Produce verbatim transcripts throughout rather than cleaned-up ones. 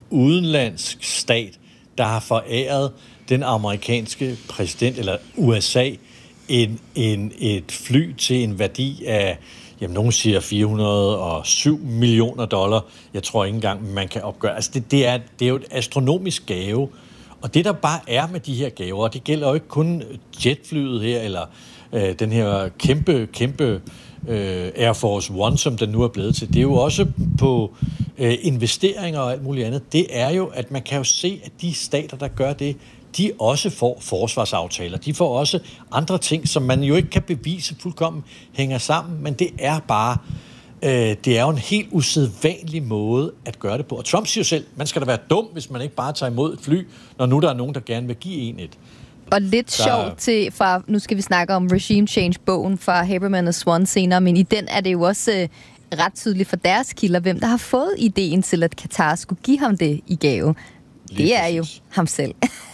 udenlandsk stat, der har foræret den amerikanske præsident, eller U S A, en, en, et fly til en værdi af, jamen nogen siger fire hundrede og syv millioner dollar. Jeg tror ikke engang, man kan opgøre. Altså det, det, er, det er jo et astronomisk gave. Og det der bare er med de her gaver, og det gælder jo ikke kun jetflyet her, eller øh, den her kæmpe, kæmpe øh, Air Force One, som den nu er blevet til. Det er jo også på øh, investeringer og alt muligt andet. Det er jo, at man kan jo se, at de stater, der gør det, de også får forsvarsaftaler. De får også andre ting, som man jo ikke kan bevise fuldkommen hænger sammen, men det er bare, øh, det er jo en helt usædvanlig måde at gøre det på. Og Trump siger jo selv, man skal da være dum, hvis man ikke bare tager imod et fly, når nu der er nogen, der gerne vil give en et. Og lidt der... sjovt til, fra, nu skal vi snakke om Regime Change-bogen fra Haberman og Swan senere, men i den er det jo også øh, ret tydeligt for deres kilder, hvem der har fået ideen til, at Qatar skulle give ham det i gave. Lige det er præcis. Jo ham selv.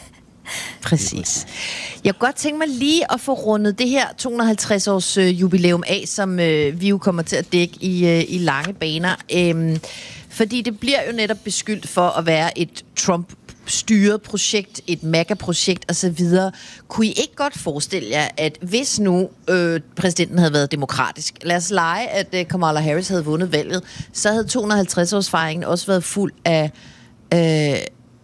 Præcis. Jeg kunne godt tænke mig lige at få rundet det her to hundrede og halvtreds års øh, jubilæum af, som øh, vi jo kommer til at dække i, øh, i lange baner. Øhm, fordi det bliver jo netop beskyldt for at være et Trump-styret projekt, et MAGA-projekt osv. Kunne I ikke godt forestille jer, at hvis nu øh, præsidenten havde været demokratisk, lad os lege, at øh, Kamala Harris havde vundet valget, så havde to hundrede og halvtreds årsfejringen også været fuld af øh,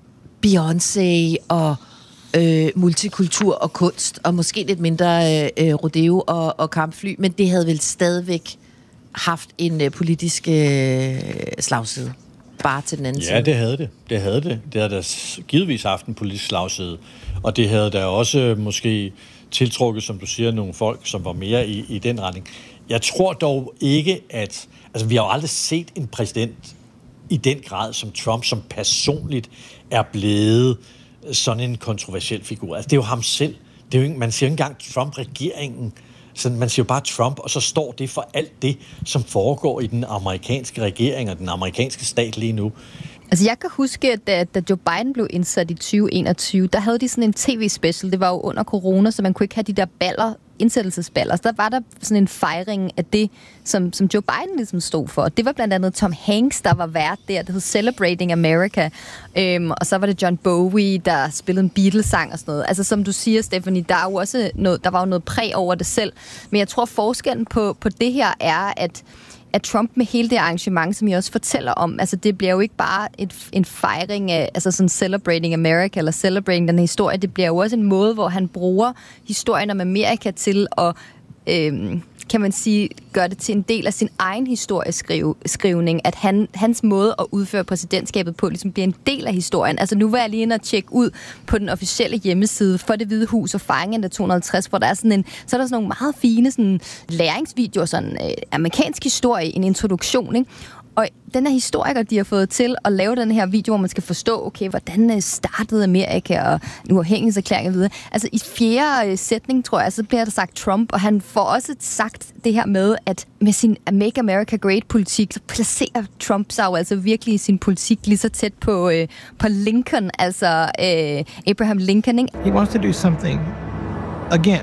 Beyoncé og Øh, multikultur og kunst, og måske lidt mindre øh, rodeo og, og kampfly, men det havde vel stadigvæk haft en øh, politisk øh, slagside. Bare til den anden ja, side. Ja, det havde det. Det havde det. Det havde da givetvis haft en politisk slagside. Og det havde da også måske tiltrukket, som du siger, nogle folk, som var mere i, i den retning. Jeg tror dog ikke, at... Altså, vi har jo aldrig set en præsident i den grad som Trump, som personligt er blevet sådan en kontroversiel figur. Altså, det er jo ham selv. Det er jo ikke, man siger jo ikke engang Trump-regeringen. Så man siger jo bare Trump, og så står det for alt det, som foregår i den amerikanske regering og den amerikanske stat lige nu. Altså, jeg kan huske, at da, da Joe Biden blev indsat i tyve enogtyve, der havde de sådan en tv-special. Det var jo under corona, så man kunne ikke have de der baller, indsættelsesballer. Så der var der sådan en fejring af det, som, som Joe Biden ligesom stod for. Og det var blandt andet Tom Hanks, der var vært der. Det hed Celebrating America. Øhm, og så var det John Bowie, der spillede en Beatles-sang og sådan noget. Altså, som du siger, Stephanie, der, er jo også noget, der var jo noget præg over det selv. Men jeg tror, forskellen på, på det her er, at at Trump med hele det arrangement, som I også fortæller om, altså det bliver jo ikke bare et, en fejring af, altså sådan Celebrating America, eller Celebrating den historie, det bliver jo også en måde, hvor han bruger historien om Amerika til at, øhm, kan man sige, gøre det til en del af sin egen historieskrivning, at han, hans måde at udføre præsidentskabet på, ligesom bliver en del af historien. Altså nu var jeg lige inde og tjekke ud på den officielle hjemmeside for Det Hvide Hus og fejringen af to hundrede og halvtreds, hvor der er sådan en, så er der sådan nogle meget fine sådan, læringsvideoer, sådan øh, amerikansk historie, en introduktion, ikke? Og den her historiker, de har fået til at lave den her video, hvor man skal forstå, okay, hvordan startede Amerika og uafhængighedserklæring og videre. Altså i fjerde sætning, tror jeg, så bliver der sagt Trump, og han får også sagt det her med, at med sin Make America Great-politik, så placerer Trump sig jo altså virkelig i sin politik lige så tæt på, øh, på Lincoln, altså øh, Abraham Lincoln, ikke? He wants to do something again.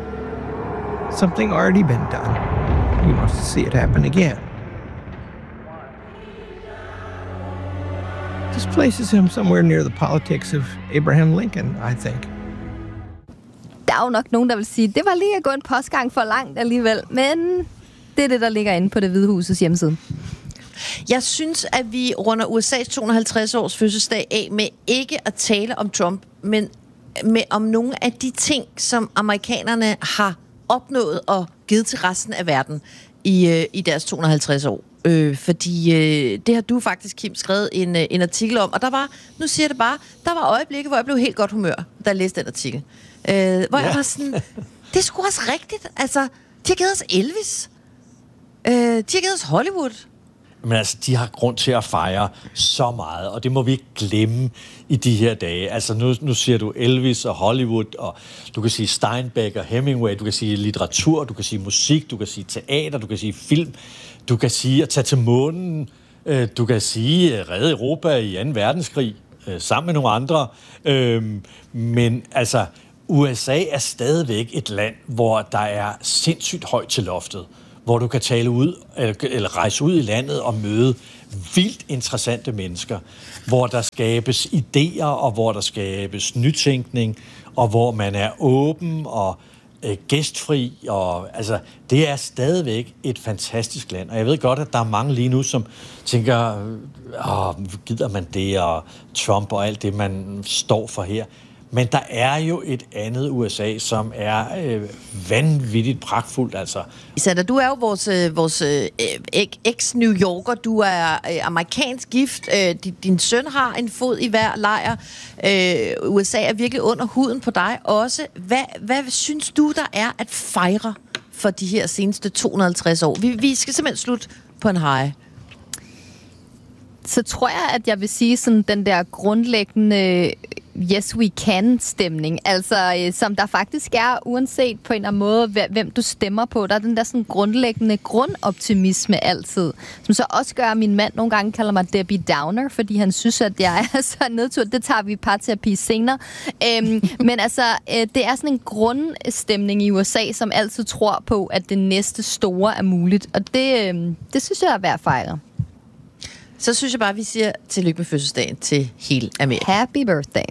Something already been done. He wants to see it happen again. This places him somewhere near the politics of Abraham Lincoln, I think. Der er jo nok nogen, der vil sige, det var lige at gå en postgang for langt alligevel, men det er det, der ligger inde på Det Hvide Husets hjemmeside. Jeg synes, at vi runder U S A's to hundrede og halvtreds års fødselsdag af med ikke at tale om Trump, men med om nogle af de ting, som amerikanerne har opnået og givet til resten af verden i, i deres to hundrede og halvtreds år. Øh, fordi øh, det har du faktisk, Kim, skrevet en, øh, en artikel om, og der var, nu siger jeg det bare, der var øjeblikke, hvor jeg blev helt godt humør, da jeg læste den artikel. Øh, hvor ja. jeg var sådan, det er sgu også rigtigt. Altså, de har givet os Elvis. Øh, de har givet os Hollywood. Men altså, de har grund til at fejre så meget, og det må vi ikke glemme i de her dage. Altså, nu, nu siger du Elvis og Hollywood, og du kan sige Steinbeck og Hemingway, du kan sige litteratur, du kan sige musik, du kan sige teater, du kan sige film, du kan sige at tage til månen, du kan sige redde Europa i anden verdenskrig, sammen med nogle andre. Men altså, U S A er stadigvæk et land, hvor der er sindssygt højt til loftet, hvor du kan tale ud, eller, eller rejse ud i landet og møde vildt interessante mennesker, hvor der skabes idéer, og hvor der skabes nytænkning, og hvor man er åben og øh, gæstfri, og altså, det er stadigvæk et fantastisk land. Og jeg ved godt, at der er mange lige nu, som tænker, åh, gider man det, og Trump og alt det, man står for her. Men der er jo et andet U S A, som er øh, vanvittigt pragtfuldt, altså. Sandra, du er jo vores, vores øh, eks-New Yorker. Du er øh, amerikansk gift. Øh, din, din søn har en fod i hver lejr. Øh, U S A er virkelig under huden på dig også. Hvad, hvad synes du, der er at fejre for de her seneste to hundrede og halvtreds år? Vi, vi skal simpelthen slutte på en high. Så tror jeg, at jeg vil sige sådan den der grundlæggende yes we can stemning, altså øh, som der faktisk er, uanset på en eller anden måde, hvem du stemmer på. Der er den der sådan grundlæggende grundoptimisme altid, som så også gør, at min mand nogle gange kalder mig Debbie Downer, fordi han synes, at jeg er så nedtur. Det tager vi parterapi senere. Øhm, men altså, øh, det er sådan en grundstemning i U S A, som altid tror på, at det næste store er muligt, og det, øh, det synes jeg er værd at fejre. Så synes jeg bare, at vi siger tillykke med fødselsdagen til hele Amerika. Happy birthday.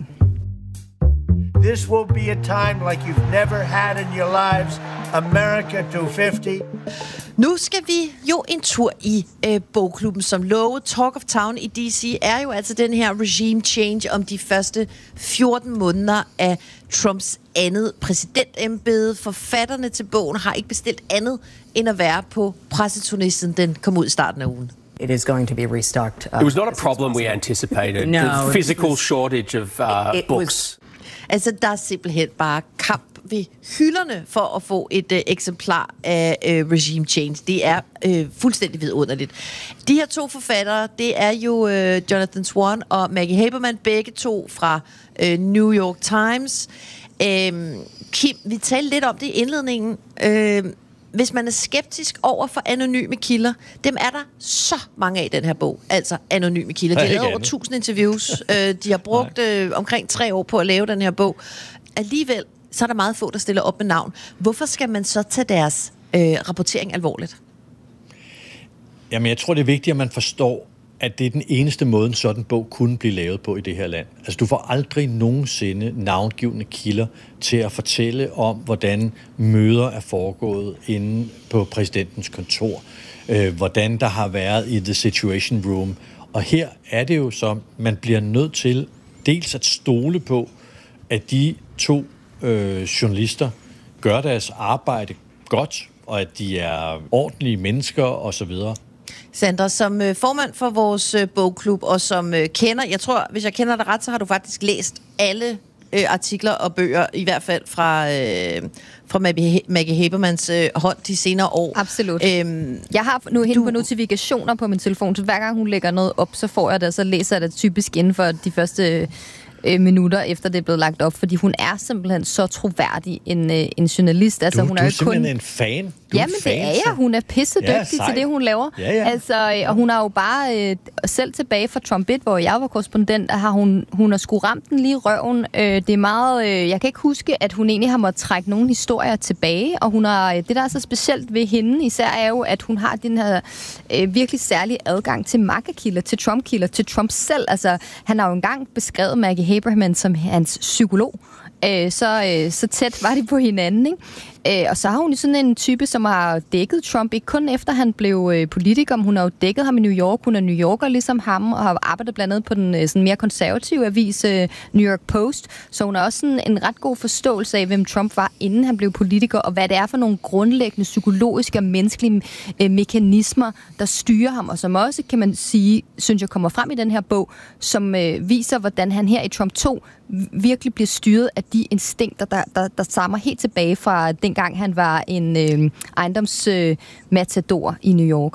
This will be a time like you've never had in your lives. America to halvtreds. Nu skal vi jo en tur i øh, bogklubben, som lovet. Talk of Town i D C er jo altså den her regime change om de første fjorten måneder af Trumps andet præsidentembede. Forfatterne til bogen har ikke bestilt andet end at være på presseturné, siden den kom ud i starten af ugen. It is going to be restocked. Uh, it was not a problem we anticipated. No, the physical was, shortage of uh, it, it books. Was, altså, der er simpelthen bare kamp ved hylderne for at få et uh, eksemplar af uh, Regime Change. Det er uh, fuldstændig vidunderligt. De her to forfattere, det er jo uh, Jonathan Swan og Maggie Haberman, begge to fra uh, New York Times. Um, Kim, vi talte lidt om det i indledningen. Uh, Hvis man er skeptisk over for anonyme kilder, dem er der så mange af i den her bog. Altså anonyme kilder. De har lavet over tusind interviews. De har brugt øh, omkring tre år på at lave den her bog. Alligevel, så er der meget få, der stiller op med navn. Hvorfor skal man så tage deres øh, rapportering alvorligt? Jamen, jeg tror, det er vigtigt, at man forstår, at det er den eneste måde, en sådan bog kunne blive lavet på i det her land. Altså, du får aldrig nogensinde navngivende kilder til at fortælle om, hvordan møder er foregået inde på præsidentens kontor, øh, hvordan der har været i The Situation Room. Og her er det jo så, man bliver nødt til dels at stole på, at de to øh, journalister gør deres arbejde godt, og at de er ordentlige mennesker osv. Sandra, som øh, formand for vores øh, bogklub, og som øh, kender, jeg tror, hvis jeg kender dig ret, så har du faktisk læst alle øh, artikler og bøger, i hvert fald fra, øh, fra Maggie, Maggie Habermans øh, hånd de senere år. Absolut. Øhm, jeg har nu hende du... på notifikationer på min telefon, så hver gang hun lægger noget op, så får jeg det, og så læser jeg det typisk inden for de første øh, minutter, efter det er blevet lagt op, fordi hun er simpelthen så troværdig en, øh, en journalist. Altså, du, hun du er, er jo simpelthen kun... en fan. Jamen, det er jeg. Hun er pissedygtig ja, til det, hun laver. Ja, ja. Altså, og hun har jo bare, øh, selv tilbage fra Trump et, hvor jeg var korrespondent, har hun, hun har sgu ramt den lige i røven. Øh, det er meget, øh, jeg kan ikke huske, at hun egentlig har måttet trække nogle historier tilbage, og hun har, det, der er så specielt ved hende, især er jo, at hun har den her øh, virkelig særlige adgang til MAGA-kilder, til Trump-kilder, til Trump selv. Altså, han har jo engang beskrevet Maggie Haberman som hans psykolog. Øh, så, øh, så tæt var de på hinanden, ikke? Øh, og så har hun sådan en type, som har dækket Trump, ikke kun efter han blev øh, politiker, men hun har jo dækket ham i New York. Hun er New Yorker ligesom ham, og har arbejdet blandt andet på den øh, sådan mere konservative avis øh, New York Post. Så hun har også sådan en ret god forståelse af, hvem Trump var, inden han blev politiker, og hvad det er for nogle grundlæggende psykologiske og menneskelige øh, mekanismer, der styrer ham, og som også, kan man sige, synes jeg kommer frem i den her bog, som øh, viser, hvordan han her i Trump to virkelig bliver styret af de instinkter, der, der, der stammer helt tilbage fra dengang han var en øh, ejendomsmatador øh, i New York.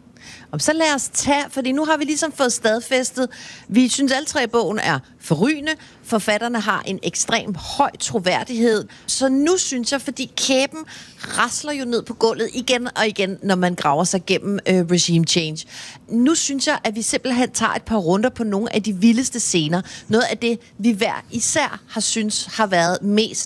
Og så lad os tage, fordi nu har vi ligesom fået stadfæstet, vi synes alle tre, bogen er forrygende, forfatterne har en ekstrem høj troværdighed, så nu synes jeg, fordi kæben rasler jo ned på gulvet igen og igen, når man graver sig gennem øh, Regime Change. Nu synes jeg, at vi simpelthen tager et par runder på nogle af de vildeste scener. Noget af det, vi hver især har synes har været mest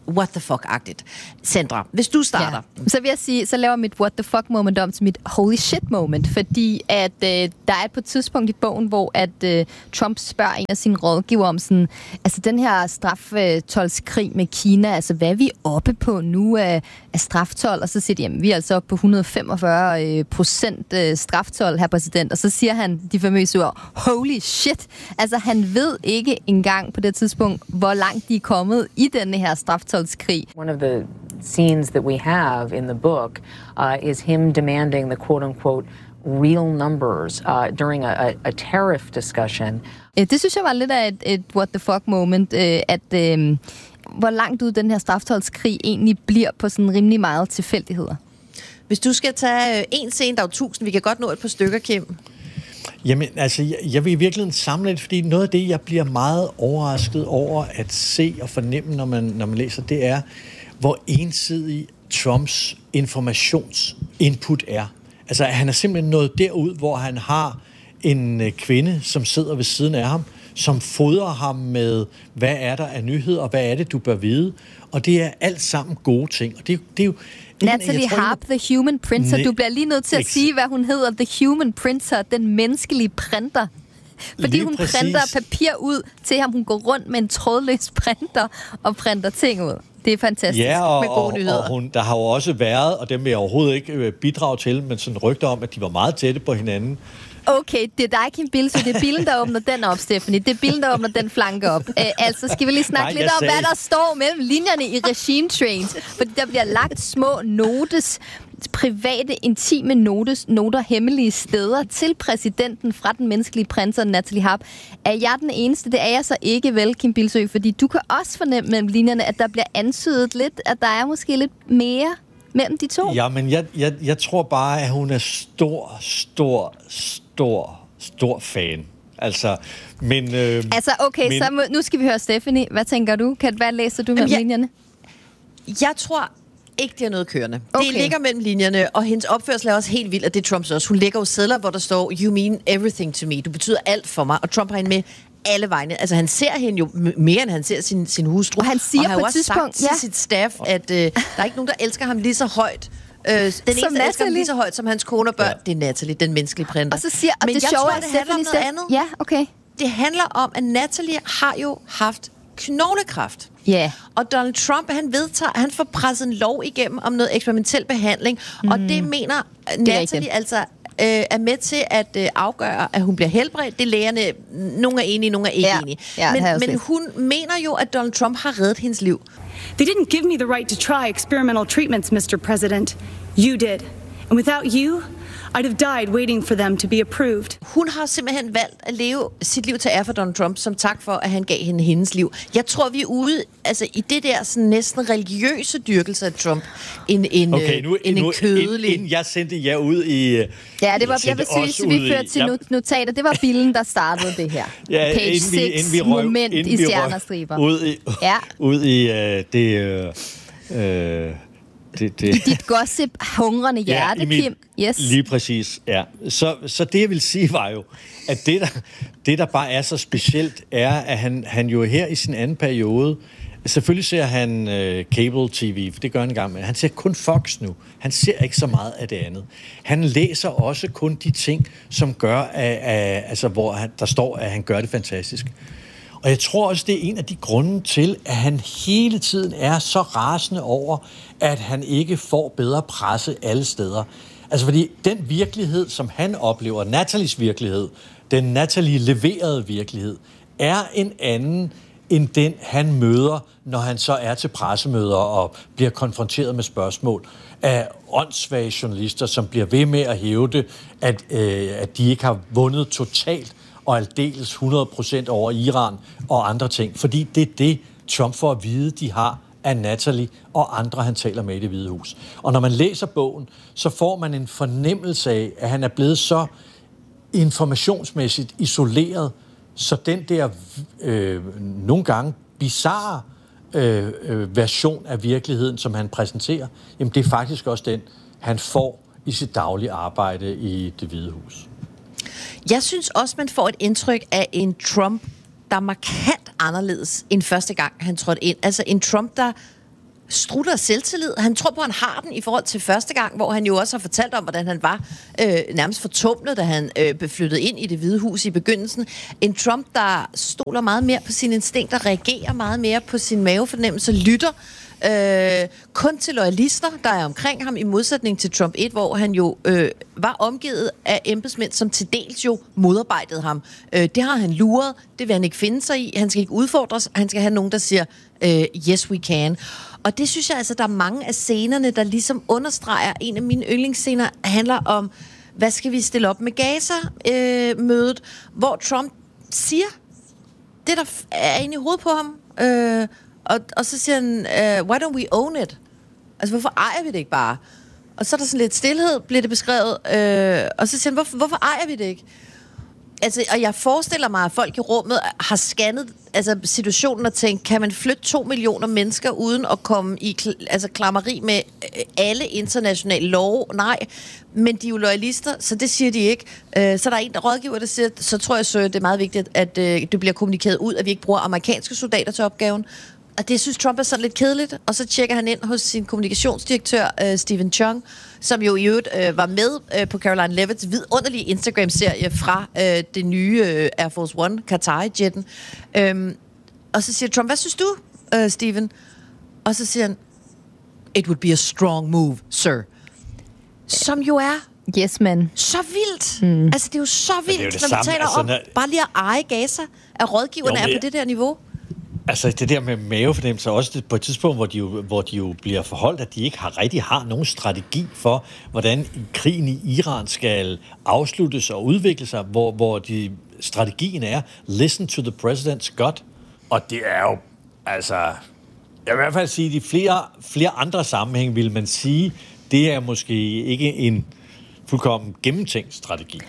what the fuck-agtigt. Sandra, hvis du starter. Ja. Så vil jeg sige, så laver mit what the fuck moment om til mit holy shit moment, fordi at øh, der er på et tidspunkt i bogen, hvor at øh, Trump spørger en af sine rådgiver om sådan, altså den her straftoldskrig med Kina, altså hvad er vi oppe på nu af, af straftold? Og så siger de, jamen vi er altså oppe på et hundrede og femogfyrre procent øh, straftold, herr præsident. Og så siger han de famøse ord, holy shit. Altså han ved ikke engang på det tidspunkt, hvor langt de er kommet i denne her straftoldskrig. One of the scenes that we have in the book uh, is him demanding the quote-unquote real numbers uh, during a, a, a tariff discussion. Det synes jeg var lidt af et, et what the fuck moment, at øh, hvor langt ud den her straftoldskrig egentlig bliver på sådan rimelig meget tilfældigheder. Hvis du skal tage en scene, der er jo tusind, vi kan godt nå et par stykker, Kim. Jamen, altså, jeg, jeg vil i virkeligheden samle det, fordi noget af det, jeg bliver meget overrasket over at se og fornemme, når man, når man læser, det er, hvor ensidig Trumps informationsinput er. Altså, han er simpelthen nået derud, hvor han har en øh, kvinde, som sidder ved siden af ham, som fodrer ham med, hvad er der af nyheder, og hvad er det, du bør vide. Og det er alt sammen gode ting. Og det, det er jo... Natalie Harp, The Human Printer. Ne- du bliver lige nødt til at sige, hvad hun hedder. The Human Printer, den menneskelige printer. Fordi lige hun præcis. printer papir ud til ham. Hun går rundt med en trådløs printer og printer ting ud. Det er fantastisk. Ja, og, med gode nyheder. og hun, der har jo også været, og dem vil jeg overhovedet ikke bidrage til, men sådan rygter om, at de var meget tætte på hinanden. Okay, det er dig, Kim Bilsøe. Det er bilen, der åbner den op, Stephanie. Det er bilen, der åbner den flanke op. Æ, altså, skal vi lige snakke Nej, lidt om, sagde... hvad der står mellem linjerne i Regime Trains? Fordi der bliver lagt små notes, private, intime notes, noter, hemmelige steder til præsidenten fra den menneskelige printer, Natalie Harp. Er jeg den eneste? Det er jeg så ikke vel, Kim Bilsøe, fordi du kan også fornemme mellem linjerne, at der bliver antydet lidt, at der er måske lidt mere mellem de to. Ja, men jeg, jeg, jeg tror bare, at hun er stor, stor, stor, stor fan. Altså, men... Øh, altså, okay, men, så må, nu skal vi høre Stephanie. Hvad tænker du? Kan, hvad læser du mellem linjerne? Jeg tror ikke, det er noget kørende. Okay. Det ligger mellem linjerne, og hendes opførsel er også helt vild, og det er Trumps også. Hun lægger jo sedler, hvor der står, you mean everything to me. Du betyder alt for mig, og Trump har hende med alle vegne. Altså, han ser hende jo mere, end han ser sin, sin hustru. Og han siger og han på et tidspunkt, ja. til sit staff, at øh, der er ikke nogen, der elsker ham lige så højt. Øh, den eneste, der elsker ham lige så højt som hans kone og børn, ja. det er Natalie, den menneskelige printer. Og så siger, og Men det jeg sjove tror, er, det handler om noget andet. Ja, okay. Det handler om, at Natalie har jo haft knoglekræft. Ja. Yeah. Og Donald Trump, han vedtager, han får presset en lov igennem om noget eksperimentel behandling, mm. og det mener Natalie altså øh, er med til at øh, afgøre, at hun bliver helbredt. Det er lægerne, nogle er enige, nogle er ikke ja. enige. Ja, men men hun mener jo, at Donald Trump har reddet hendes liv. They didn't give me the right to try experimental treatments, mister President. You did. And without you, I'd have died waiting for them to be approved. Hun har simpelthen valgt at leve sit liv til ære for Donald Trump, som tak for, at han gav hende hendes liv. Jeg tror, vi er ude altså, i det der sådan, næsten religiøse dyrkelse af Trump. En, en, okay, nu, en, nu, en kødelig... Inden jeg sendte jer ud i... Ja, det var, jeg vil sige, vi førte til i, notater. Det var bilen, der startede det her. Ja, Page seks, moment i stjernestriber. Ud i, ja. ud i uh, det... Uh, uh, Det, det. I dit gossip hungrende hjerte, ja, mit, Kim. Yes. Lige præcis, ja. Så, så det, jeg vil sige, var jo, at det, der, det, der bare er så specielt, er, at han, han jo her i sin anden periode, selvfølgelig ser han øh, cable T V, for det gør han en gang med. Han ser kun Fox nu. Han ser ikke så meget af det andet. Han læser også kun de ting, som gør, at, at, altså, hvor han, der står, at han gør det fantastisk. Og jeg tror også, det er en af de grunde til, at han hele tiden er så rasende over, at han ikke får bedre presse alle steder. Altså fordi den virkelighed, som han oplever, Natalies virkelighed, den Natalie leverede virkelighed, er en anden end den, han møder, når han så er til pressemøder og bliver konfronteret med spørgsmål af åndssvage journalister, som bliver ved med at hævde, at, øh, at de ikke har vundet totalt og aldeles hundrede procent over Iran og andre ting. Fordi det er det, Trump får at vide, de har af Natalie og andre, han taler med i Det Hvide Hus. Og når man læser bogen, så får man en fornemmelse af, at han er blevet så informationsmæssigt isoleret, så den der øh, nogle gange bizarre øh, øh, version af virkeligheden, som han præsenterer, jamen det er faktisk også den, han får i sit daglige arbejde i Det Hvide Hus. Jeg synes også, man får et indtryk af en Trump, der er markant anderledes end første gang, han trådte ind. Altså en Trump, der strutter af selvtillid. Han tror på, at han har den i forhold til første gang, hvor han jo også har fortalt om, hvordan han var øh, nærmest fortumlet, da han øh, blev flyttet ind i Det Hvide Hus i begyndelsen. En Trump, der stoler meget mere på sine instinkter, reagerer meget mere på sin mavefornemmelse, lytter øh, kun til loyalister, der er omkring ham, i modsætning til Trump et, hvor han jo øh, var omgivet af embedsmænd, som til dels jo modarbejdede ham. Øh, det har han luret, det vil han ikke finde sig i, han skal ikke udfordres, han skal have nogen, der siger, øh, yes we can. Og det synes jeg altså, der er mange af scenerne, der ligesom understreger, en af mine yndlingsscener handler om, hvad skal vi stille op med Gaza-mødet, øh, hvor Trump siger, det der er inde i hovedet på ham, øh, og, og så siger han, uh, why don't we own it? Altså, hvorfor ejer vi det ikke bare? Og så er der sådan lidt stillhed, bliver det beskrevet, øh, og så siger han, hvorfor, hvorfor ejer vi det ikke? Altså, og jeg forestiller mig, at folk i rummet har scannet altså, situationen og tænkt, kan man flytte to millioner mennesker uden at komme i kl- altså, klammeri med alle internationale love? Nej, men de er jo loyalister, så det siger de ikke. Øh, så der er en, der rådgiver, der siger, så tror jeg, så det er meget vigtigt, at øh, det bliver kommunikeret ud, at vi ikke bruger amerikanske soldater til opgaven. Og det synes Trump er sådan lidt kedeligt, og så tjekker han ind hos sin kommunikationsdirektør, øh, Stephen Chung, som jo i øvrigt øh, var med øh, på Caroline Levitts vidunderlige Instagram-serie fra øh, det nye øh, Air Force One, Qatari-jetten. Øhm, og så siger Trump, hvad synes du, øh, Stephen? Og så siger han, it would be a strong move, sir. Som jo er yes, man. så vildt. Mm. Altså, det er jo så vildt, det det når vi taler altså, om når... bare lige at eje Gaza, at rådgiverne jo, det... er på det der niveau. Altså det der med mavefornemmelse, også på et tidspunkt, hvor de, jo, hvor de jo bliver forholdt, at de ikke har, rigtig har nogen strategi for, hvordan krigen i Iran skal afsluttes og udvikle sig, hvor, hvor de, strategien er, listen to the president's gut. Og det er jo, altså, jeg vil i hvert fald sige, at i flere, flere andre sammenhæng vil man sige, det er måske ikke en fuldkommen gennemtænkt strategi.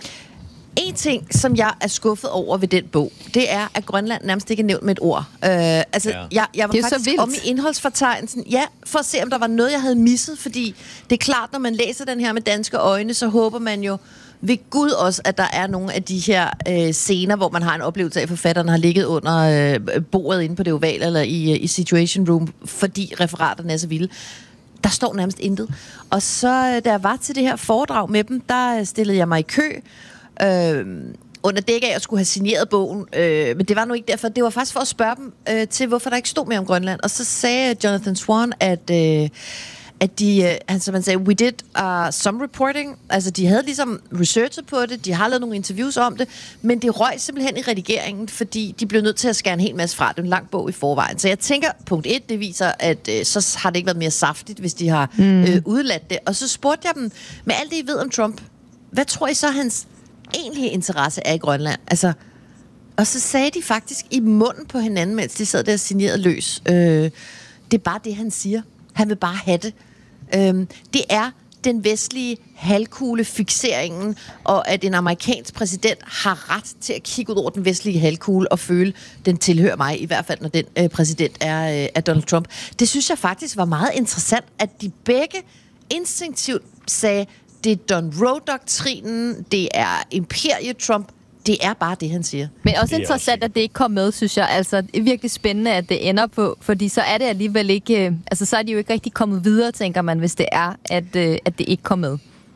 En ting, som jeg er skuffet over ved den bog, det er, at Grønland nærmest ikke er nævnt med et ord. Øh, altså, ja. jeg, jeg var det er faktisk om i indholdsfortegnelsen, ja, for at se, om der var noget, jeg havde misset, fordi det er klart, når man læser den her med danske øjne, så håber man jo ved Gud også, at der er nogle af de her øh, scener, hvor man har en oplevelse af, at forfatteren har ligget under øh, bordet inde på det ovale, eller i, i Situation Room, fordi referaterne er så vilde. Der står nærmest intet. Og så, da jeg var til det her foredrag med dem, der stillede jeg mig i kø, Øh, under dæk af, at jeg skulle have signeret bogen, øh, men det var nu ikke derfor. Det var faktisk for at spørge dem øh, til, hvorfor der ikke stod mere om Grønland. Og så sagde Jonathan Swan, at, øh, at de, øh, som man sagde, we did uh, some reporting. Altså, de havde ligesom researchet på det, de har lavet nogle interviews om det, men det røg simpelthen i redigeringen, fordi de blev nødt til at skære en hel masse fra. Det er en lang bog i forvejen. Så jeg tænker, punkt et, det viser, at øh, så har det ikke været mere saftigt, hvis de har mm. øh, udladt det. Og så spurgte jeg dem, med alt det, I ved om Trump, hvad tror I så, hans egentlige interesse er i Grønland? Altså, og så sagde de faktisk i munden på hinanden, mens de sad der signeret løs. Øh, det er bare det, han siger. Han vil bare have det. Øh, det er den vestlige halvkugle fixeringen, og at en amerikansk præsident har ret til at kigge ud over den vestlige halvkugle og føle, den tilhører mig, i hvert fald når den øh, præsident er, øh, er Donald Trump. Det synes jeg faktisk var meget interessant, at de begge instinktivt sagde, det er Don Roe-doktrinen, det er Imperie-Trump, det er bare det, han siger. Men også interessant, at det ikke kom med, synes jeg. Altså, det er virkelig spændende, at det ender på, fordi så er det alligevel ikke, altså så er de jo ikke rigtig kommet videre, tænker man, hvis det er, at, at det ikke kom med.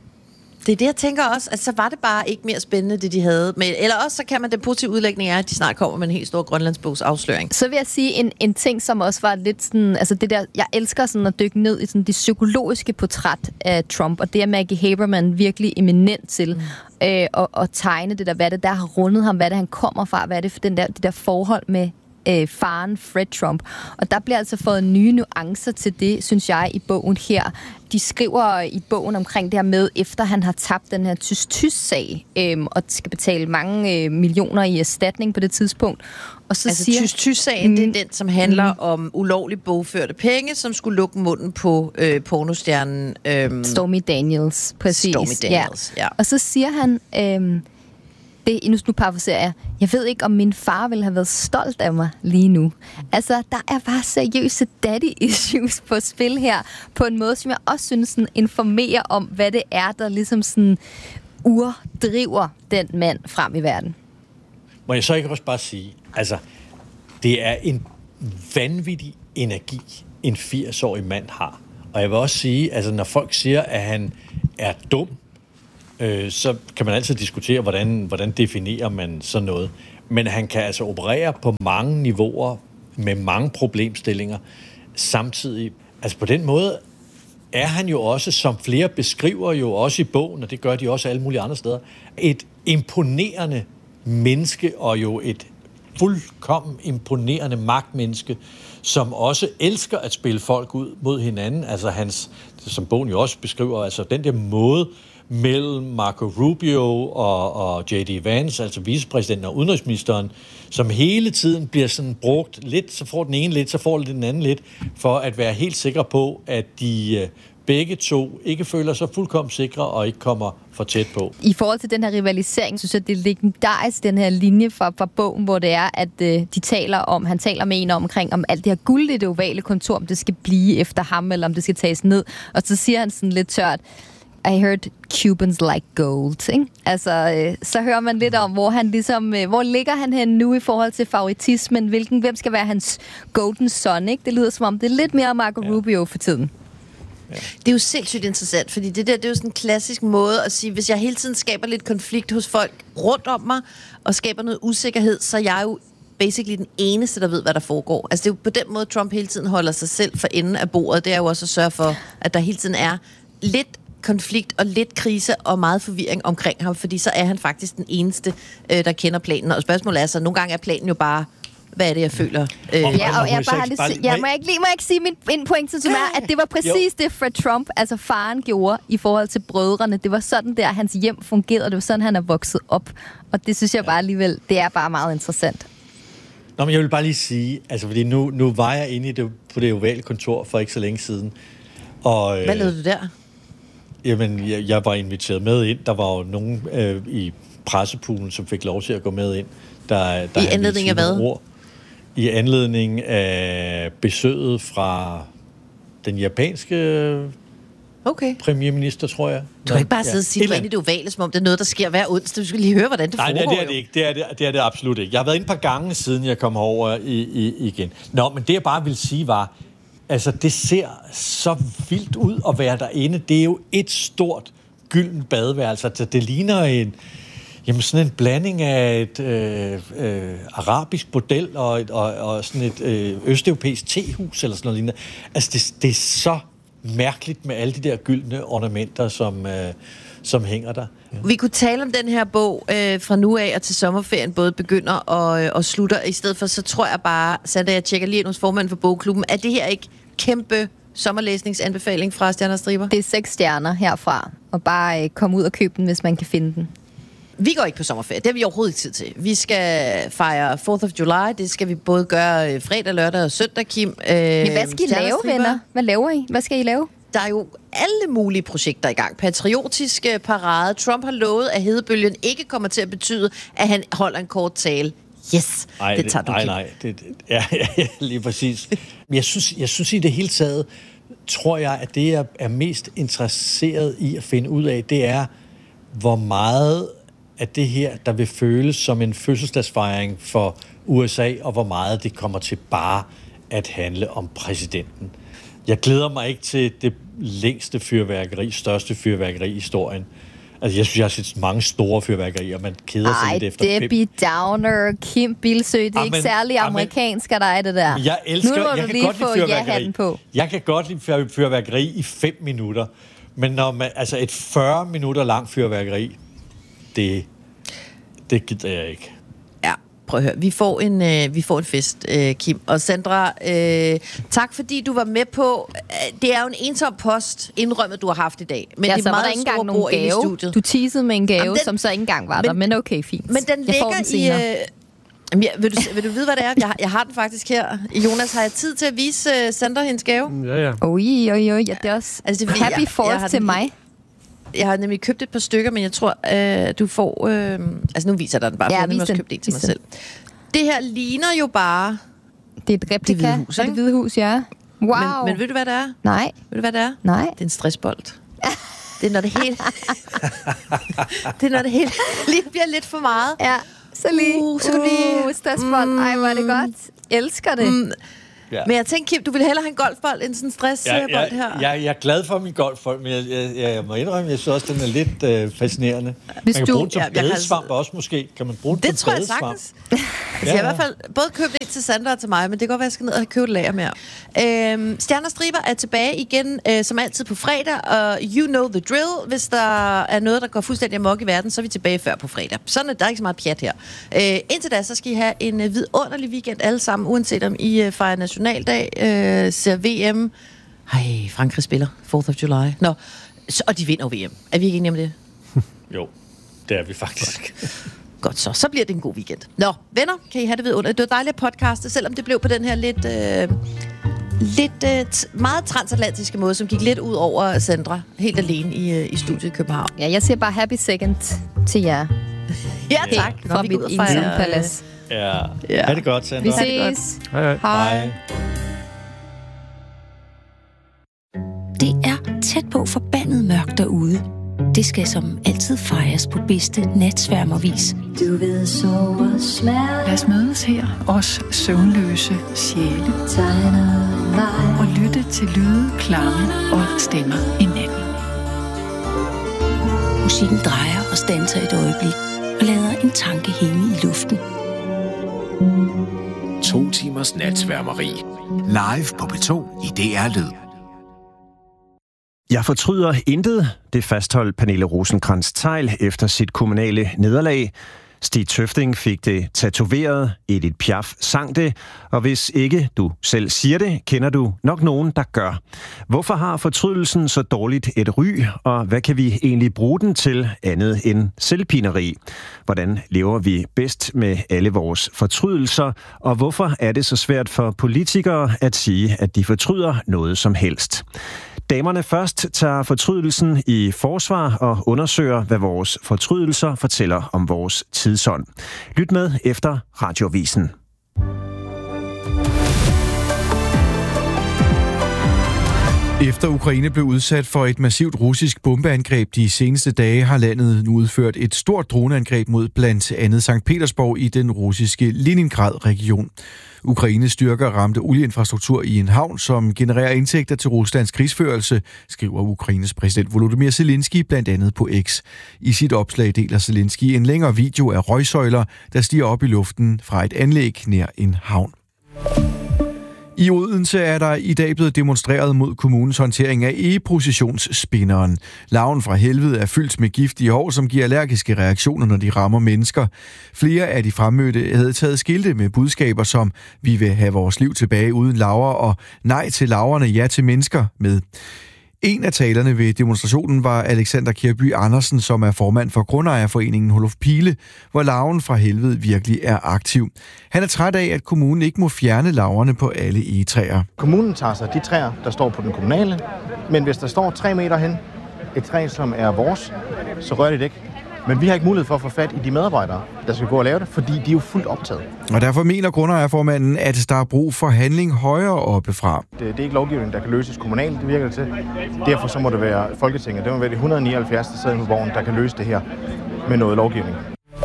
Det er det, jeg tænker også, at så var det bare ikke mere spændende, det de havde. Men, eller også, så kan man, den positive udlægning er, at de snart kommer med en helt stor grønlandsbogs afsløring. Så vil jeg sige en, en ting, som også var lidt sådan, altså det der, jeg elsker sådan at dykke ned i sådan det psykologiske portræt af Trump, og det er Maggie Haberman virkelig eminent til, mm. øh, og, og tegne det der, hvad det der har rundet ham, hvad det han kommer fra, hvad er det for den der, det der forhold med øh, faren Fred Trump. Og der bliver altså fået nye nuancer til det, synes jeg, i bogen her. De skriver i bogen omkring det her med, efter han har tabt den her tysk-tysk-sag, øhm, og skal betale mange øh, millioner i erstatning på det tidspunkt. Og så altså siger, tysk-tysk-sagen, mm, det er den, som handler mm. om ulovligt bogførte penge, som skulle lukke munden på øh, pornostjernen. Øh, Stormy Daniels, præcis. Stormy Daniels, ja. ja. Og så siger han, øh, det, nu, nu parafraserer jeg, jeg ved ikke, om min far ville have været stolt af mig lige nu. Altså, der er bare seriøse daddy issues på spil her, på en måde, som jeg også synes sådan, informerer om, hvad det er, der ligesom sådan urdriver den mand frem i verden. Må jeg så ikke også bare sige, altså, det er en vanvittig energi, en firs-årig mand har. Og jeg vil også sige, altså når folk siger, at han er dum, øh, så kan man altid diskutere, hvordan, hvordan definerer man sådan noget. Men han kan altså operere på mange niveauer med mange problemstillinger samtidig. Altså på den måde er han jo også, som flere beskriver jo også i bogen, og det gør de også alle mulige andre steder, et imponerende menneske og jo et fuldkommen imponerende magtmenneske, som også elsker at spille folk ud mod hinanden. Altså hans, som bogen jo også beskriver, altså den der måde mellem Marco Rubio og, og J D Vance, altså vicepræsidenten og udenrigsministeren, som hele tiden bliver sådan brugt lidt, så får den ene lidt, så får den anden lidt, for at være helt sikker på, at de begge to ikke føler sig fuldkommen sikre og ikke kommer for tæt på. I forhold til den her rivalisering, synes jeg, det er legendarisk, den her linje fra, fra bogen, hvor det er, at øh, de taler om, han taler med en om, omkring, om alt det her guld i det ovale kontor, om det skal blive efter ham, eller om det skal tages ned. Og så siger han sådan lidt tørt, I heard Cubans like gold, ikke? Altså, øh, så hører man lidt om, hvor han ligesom, øh, hvor ligger han hen nu i forhold til favoritismen, hvilken, hvem skal være hans golden son, ikke? Det lyder som om, det er lidt mere Marco ja. Rubio for tiden. Ja. Det er jo sindssygt interessant, fordi det der, det er jo sådan en klassisk måde at sige, hvis jeg hele tiden skaber lidt konflikt hos folk rundt om mig, og skaber noget usikkerhed, så jeg er jo basically den eneste, der ved, hvad der foregår. Altså det er jo på den måde, Trump hele tiden holder sig selv for enden af bordet. Det er jo også at sørge for, at der hele tiden er lidt konflikt og lidt krise og meget forvirring omkring ham, fordi så er han faktisk den eneste, øh, der kender planen. Og spørgsmålet er så, nogle gange er planen jo bare, hvad er det, jeg føler? Øh, ja, og jeg, bare lige, ja, må jeg ikke lige må jeg ikke sige min, min pointe, som er, at det var præcis det, Fred Trump, altså faren, gjorde i forhold til brødrene. Det var sådan der, hans hjem fungerede, og det var sådan, han er vokset op. Og det synes jeg bare alligevel, det er bare meget interessant. Nå, men jeg vil bare lige sige, altså fordi nu, nu var jeg inde i det, på det ovale kontor for ikke så længe siden. Og, hvad lavede du der? Jamen, jeg, jeg var inviteret med ind. Der var jo nogen øh, i pressepoolen, som fik lov til at gå med ind. Der, der I anledning af hvad? Ord. I anledning af besøget fra den japanske okay. premierminister, tror jeg. Du kan ikke bare sidde og sige, ja. Ind i det ovale, som om det er noget, der sker hver onsdag. Du skal lige høre, hvordan det Nej, foregår. Nej, det er det ikke. Det er det, det er det absolut ikke. Jeg har været inde et par gange, siden jeg kom herover i, i, igen. Nå, men det jeg bare vil sige var, altså det ser så vildt ud at være derinde. Det er jo et stort gyldent badeværelse. Altså, det ligner en, jamen sådan en blanding af et øh, øh, arabisk bordel og, et, og, og sådan et øh, østeuropæisk tehus eller sådan noget lignende. Altså det, det er så mærkeligt med alle de der gyldne ornamenter, som, øh, som hænger der. Ja. Vi kunne tale om den her bog øh, fra nu af og til sommerferien, både begynder og, og slutter. I stedet for, så tror jeg bare, Sandra, jeg tjekker lige ind hos formanden for bogklubben, er det her ikke kæmpe sommerlæsningsanbefaling fra Stjerner og Striber? Det er seks stjerner herfra, og bare øh, komme ud og købe den, hvis man kan finde den. Vi går ikke på sommerferie. Det har vi overhovedet ikke tid til. Vi skal fejre fourth of July. Det skal vi både gøre fredag, lørdag og søndag, Kim. Øh, Men hvad skal I lave, venner? Hvad laver I? Hvad skal I lave? Der er jo alle mulige projekter i gang. Patriotiske parade. Trump har lovet, at hedebølgen ikke kommer til at betyde, at han holder en kort tale. Yes, Ej, det tager det, du, nej, Kim. nej, det, det, ja, ja, lige præcis. Men jeg synes, jeg synes i det hele taget, tror jeg, at det, jeg er mest interesseret i at finde ud af, det er, hvor meget af det her, der vil føles som en fødselsdagsfejring for U S A, og hvor meget det kommer til bare at handle om præsidenten. Jeg glæder mig ikke til det længste fyrværkeri, største fyrværkeri i historien. Altså, jeg synes, jeg har set mange store fyrværkerier, man keder sig lidt efter fem. Ej, Debbie Downer, Kim Bilsøe, det er amen, ikke særlig amerikansk af dig, det der. Jeg elsker, nu må jeg du kan lige godt få lide fyrværkeri. på. Jeg kan godt lide fyrværkeri i fem minutter, men når man, altså et fyrre minutter langt fyrværkeri, det, det gider jeg ikke. Ja, prøv at høre. Vi får en, øh, vi får en fest, øh, Kim. Og Sandra, øh, tak fordi du var med på. Det er jo en ensom post, indrømmet, du har haft i dag. Men ja, det er meget ikke engang nogen inde i gave. studiet. Du teasede med en gave, Jamen, den, som så ikke engang var men, der. Men okay, fint. Men den ligger i... Øh, ja, vil, du, vil du vide, hvad det er? Jeg, jeg har den faktisk her. Jonas, har jeg tid til at vise uh, Sandra hendes gave? Ja, ja. Oj, oj, oj. Ja, det er også altså, det er, happy fourth til mig. Jeg har nemlig købt et par stykker, men jeg tror, øh, du får... Øh, altså, nu viser jeg dig den bare, for ja, jeg har også købt en til mig selv. Det her ligner jo bare... Det er et replika af det Hvide Hus, ja. Wow. Men, men ved du, hvad det er? Nej. Ved du, hvad det er? Nej. Det er en stressbold. Det er, når det hele... det er, når det hele lige bliver lidt for meget. Ja, så lige... Uh, så lige... Uh, stressbold. Mm, ej, hvor er det godt. Elsker det. Mm, Ja. Men jeg tænker, Kim, du vil hellere have en golfbold end sådan en stressbold ja, her. Ja, jeg, jeg er glad for min golfbold, men jeg, jeg, jeg må indrømme, jeg synes også, den er lidt øh, fascinerende. Hvis man kan du, bruge den som ja, badesvamp også måske. Kan man bruge den det som tror jeg sagtens. Altså, ja, jeg har i hvert fald både købt en til Sandra og til mig, men det kan godt være, at jeg skal ned og købe et lager mere. Øhm, Stjerner Striber er tilbage igen, øh, som altid på fredag, og you know the drill. Hvis der er noget, der går fuldstændig amok i verden, så er vi tilbage før på fredag. Sådan er der ikke så meget pjat her. Øh, indtil da, så skal I have en øh, vidunderlig weekend alle sammen, uanset om I øh, fejrer nationaldag, øh, ser V M. Ej, Frankrig spiller fourth of July. Nå, så, og de vinder V M. Er vi ikke enige om det? Jo, det er vi faktisk. Godt så. Så bliver det en god weekend. Nå, venner, kan I have det vidunderligt. Det var dejligt at podcaste, selvom det blev på den her lidt, øh, lidt øh, t- meget transatlantiske måde, som gik lidt ud over Sandra, helt alene i, øh, i studiet i København. Ja, jeg siger bare happy second til jer. Ja, tak. Fra mit ensomme palads. Ja, ja. Ha' det godt, Sandra. Vi ses. Hej. Hej. Hej. Det er tæt på forbandet mørkt derude. Det skal som altid fejres på bedste natsværmervis. Du ved sove smerte. Lad os mødes her, os søvnløse sjæle. Og lytte til lyde, klange og stemmer i natten. Musikken drejer og standser et øjeblik og lader en tanke hænge i luften. To timers natsværmeri. Live på P to i D R Lyd. Jeg fortryder intet, det fastholdt Pernille Rosenkrantz-Theil efter sit kommunale nederlag. Stig Tøfting fik det tatoveret, Edith Piaf sang det, og hvis ikke du selv siger det, kender du nok nogen, der gør. Hvorfor har fortrydelsen så dårligt et ry, og hvad kan vi egentlig bruge den til andet end selvpineri? Hvordan lever vi bedst med alle vores fortrydelser, og hvorfor er det så svært for politikere at sige, at de fortryder noget som helst? Damerne først tager fortrydelsen i forsvar og undersøger, hvad vores fortrydelser fortæller om vores tidsånd. Lyt med efter Radioavisen. Efter Ukraine blev udsat for et massivt russisk bombeangreb de seneste dage, har landet nu udført et stort droneangreb mod blandt andet Sankt Petersborg i den russiske Leningrad-region. Ukraines styrker ramte olieinfrastruktur i en havn, som genererer indtægter til Ruslands krigsførelse, skriver Ukraines præsident Volodymyr Zelensky blandt andet på X. I sit opslag deler Zelensky en længere video af røgsøjler, der stiger op i luften fra et anlæg nær en havn. I Odense er der i dag blevet demonstreret mod kommunens håndtering af e-positionsspinderen. Larven fra helvede er fyldt med giftige hår, som giver allergiske reaktioner, når de rammer mennesker. Flere af de fremmødte havde taget skilte med budskaber som "Vi vil have vores liv tilbage uden larver" og "Nej til larverne, ja til mennesker" med. En af talerne ved demonstrationen var Alexander Kjærby Andersen, som er formand for grundejerforeningen Holof Pile, hvor larven fra helvede virkelig er aktiv. Han er træt af, at kommunen ikke må fjerne larverne på alle egetræer. Kommunen tager sig de træer, der står på den kommunale, men hvis der står tre meter hen, et træ, som er vores, så rører det ikke. Men vi har ikke mulighed for at få fat i de medarbejdere, der skal gå og lave det, fordi de er jo fuldt optaget. Og derfor mener grundejerformanden, at der er brug for handling højere oppe fra. Det, det er ikke lovgivning, der kan løses kommunalt, det virker det til. Derfor så må det være Folketinget. Det må være de et hundrede og nioghalvfjerds, der sidder på borgen, der kan løse det her med noget lovgivning.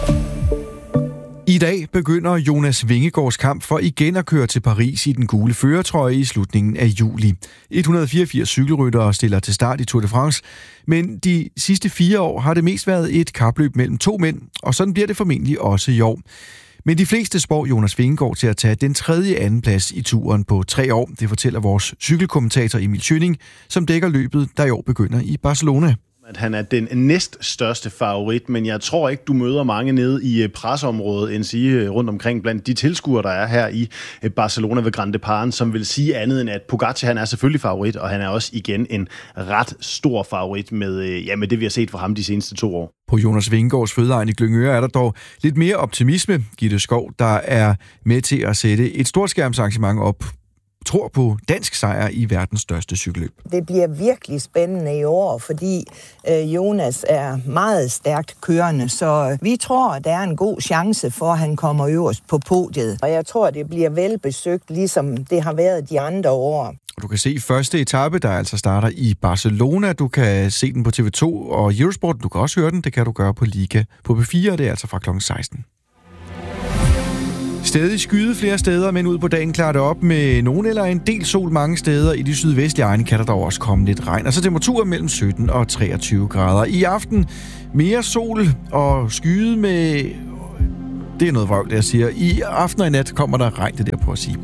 I dag begynder Jonas Vingegaards kamp for igen at køre til Paris i den gule førertrøje i slutningen af juli. et hundrede og fireogfirs cykelryttere stiller til start i Tour de France, men de sidste fire år har det mest været et kapløb mellem to mænd, og sådan bliver det formentlig også i år. Men de fleste spår Jonas Vingegaard til at tage den tredje anden plads i turen på tre år. Det fortæller vores cykelkommentator Emil Schønning, som dækker løbet, der i år begynder i Barcelona. At han er den næststørste favorit, men jeg tror ikke, du møder mange nede i presseområdet, end sige rundt omkring blandt de tilskuere, der er her i Barcelona ved Grand Depart, som vil sige andet end, at Pogacar, han er selvfølgelig favorit, og han er også igen en ret stor favorit med, ja, med det, vi har set fra ham de seneste to år. På Jonas Vingegaards fødeegn i Glyngøre er der dog lidt mere optimisme. Gitte Skov, der er med til at sætte et storskærmsarrangement op, tror på dansk sejr i verdens største cykelløb. Det bliver virkelig spændende i år, fordi øh, Jonas er meget stærkt kørende, så vi tror, at der er en god chance for, at han kommer øverst på podiet. Og jeg tror, det bliver velbesøgt, ligesom det har været de andre år. Du kan se første etape, der altså starter i Barcelona. Du kan se den på T V to og Eurosport. Du kan også høre den. Det kan du gøre på Liga på P fire, det er altså fra klokken seksten. Stadig skyde flere steder, men ud på dagen klarer det op med nogen eller en del sol mange steder. I de sydvestlige egne kan der dog også komme lidt regn. Og så temperaturer mellem sytten og treogtyve grader. I aften mere sol og skyde med... Det er noget vrøvl, det jeg siger. I aften og i nat kommer der regn, det der på at sige.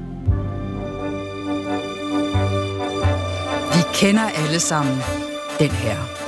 Vi kender alle sammen den her.